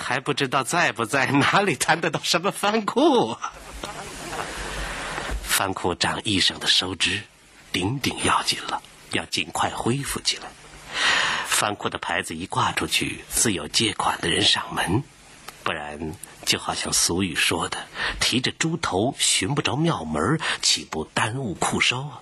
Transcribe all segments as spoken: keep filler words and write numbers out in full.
还不知道在不在，哪里谈得到什么藩库啊？藩库长一省的收支顶顶要紧了，要尽快恢复起来。藩库的牌子一挂出去，自有借款的人上门，不然就好像俗语说的，提着猪头寻不着庙门，岂不耽误库收啊？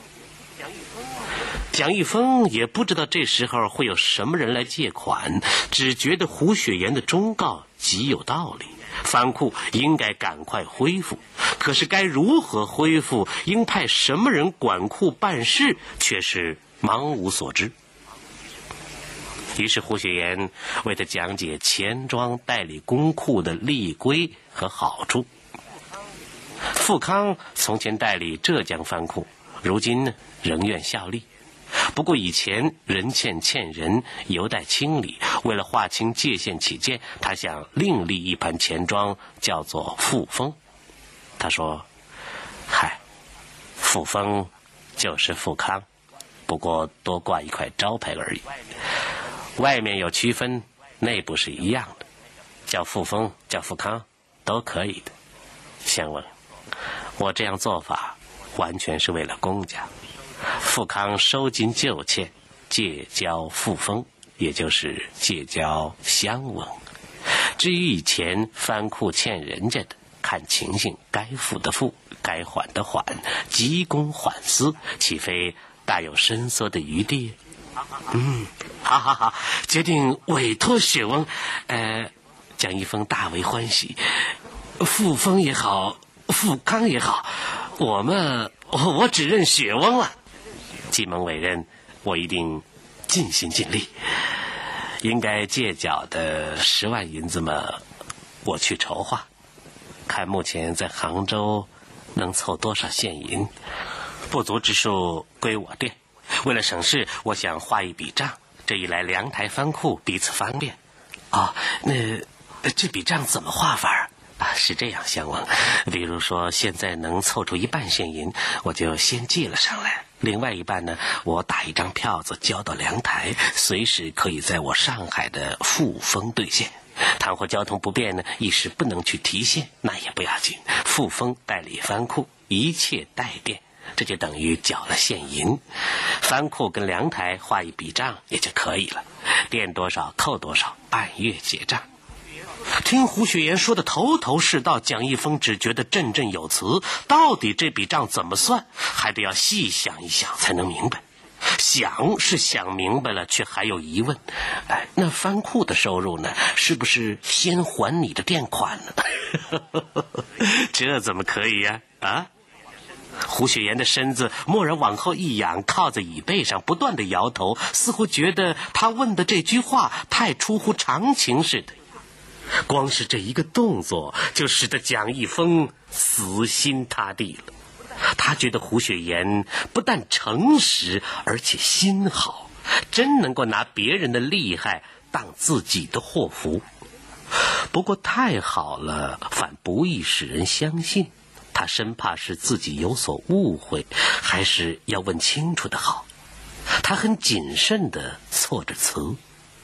蒋玉峰也不知道这时候会有什么人来借款，只觉得胡雪岩的忠告极有道理，藩库应该赶快恢复。可是该如何恢复，应派什么人管库办事，却是茫无所知。于是胡雪岩为他讲解钱庄代理公库的利规和好处。富康从前代理浙江藩库，如今呢仍愿效力。不过以前人欠欠人，犹待清理，为了划清界限起见，他想另立一盘钱庄，叫做富丰。他说：嗨，富丰就是富康，不过多挂一块招牌而已，外面有区分，内部是一样的，叫富丰叫富康都可以的。相问，我这样做法完全是为了公家，富康收金旧欠，借交富丰，也就是借交相翁。至于以前藩库欠人家的，看情形，该付的付，该还的还，急公缓私，岂非大有伸缩的余地？嗯，好好好，决定委托雪翁。呃，蒋一峰大为欢喜，富丰也好，富康也好，我们我我只认雪翁了。既蒙委任，我一定尽心尽力。应该借缴的十万银子嘛，我去筹划，看目前在杭州能凑多少现银，不足之数归我垫。为了省事，我想画一笔账，这一来粮台藩库彼此方便。哦，那这笔账怎么画法啊？是这样，相翁，比如说现在能凑出一半现银，我就先记了上来，另外一半呢，我打一张票子交到粮台，随时可以在我上海的富丰兑现。倘或交通不便呢，一时不能去提现，那也不要紧，富丰代理藩库，一切代垫，这就等于缴了现银。藩库跟粮台画一笔账也就可以了，垫多少扣多少，按月结账。听胡雪岩说的头头是道，蒋一峰只觉得振振有词，到底这笔账怎么算，还得要细想一想才能明白。想是想明白了，却还有疑问。哎，那藩库的收入呢？是不是先还你的垫款呢？这怎么可以呀？啊！胡雪岩的身子蓦然往后一仰，靠在椅背上，不断地摇头，似乎觉得他问的这句话太出乎常情似的。光是这一个动作，就使得蒋一峰死心塌地了。他觉得胡雪岩不但诚实，而且心好，真能够拿别人的厉害当自己的祸福。不过太好了，反不易使人相信。他生怕是自己有所误会，还是要问清楚的好。他很谨慎地措着词：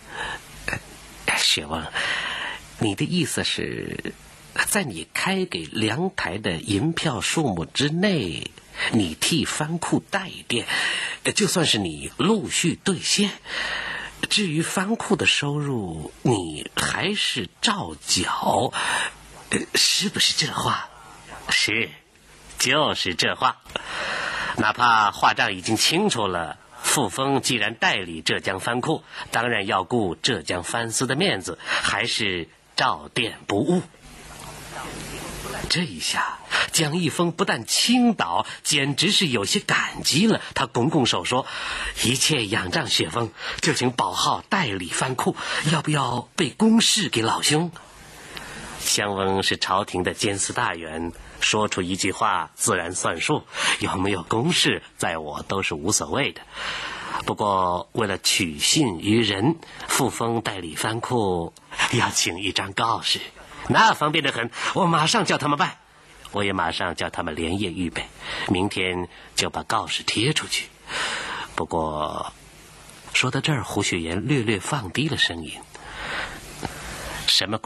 雪翁，你的意思是，在你开给粮台的银票数目之内，你替藩库代垫，就算是你陆续兑现，至于藩库的收入，你还是照缴，是不是这话？是，就是这话。哪怕画账已经清楚了，富丰既然代理浙江藩库，当然要顾浙江藩司的面子，还是照垫不误。这一下蒋一峰不但倾倒，简直是有些感激了。他拱拱手说：一切仰仗雪峰，就请保号代理藩库，要不要备公事给老兄？相翁是朝廷的监司大员，说出一句话自然算数，有没有公事在我都是无所谓的。不过为了取信于人，富丰代理藩库要请一张告示，那方便得很，我马上叫他们办。我也马上叫他们连夜预备，明天就把告示贴出去。不过说到这儿，胡雪岩略略放低了声音：什么